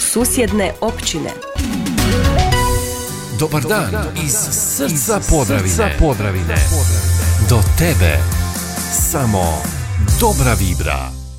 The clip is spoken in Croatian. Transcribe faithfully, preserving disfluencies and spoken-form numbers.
susjedne općine. Dobar dan iz srca Podravine. Podravine. Do tebe samo dobra vibra.